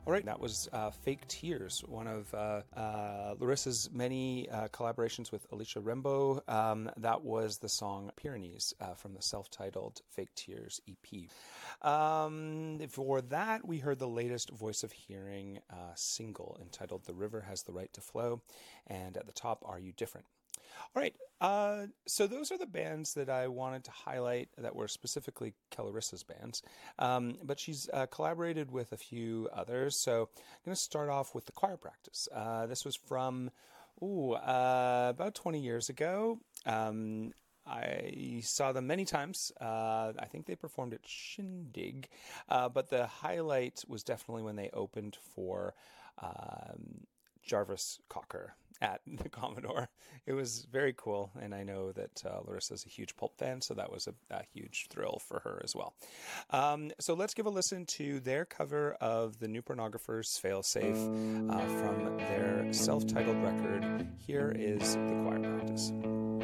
All right, that was Fake Tears, one of Larissa's many collaborations with Alicia Rembo. That was the song Pyrenees from the self-titled Fake Tears EP. For that, we heard the latest Voice of Hearing single entitled The River Has the Right to Flow, and at the top, Are You Different? All right, so those are the bands that I wanted to highlight that were specifically Kellarissa's bands, but she's collaborated with a few others, so I'm going to start off with The Choir Practice. This was from about 20 years ago. I saw them many times. I think they performed at Shindig, but the highlight was definitely when they opened for Jarvis Cocker at the Commodore. It was very cool, and I know that Larissa's a huge Pulp fan, so that was a huge thrill for her as well. So let's give a listen to their cover of the New Pornographers' Failsafe from their self-titled record. Here is The Choir Practice.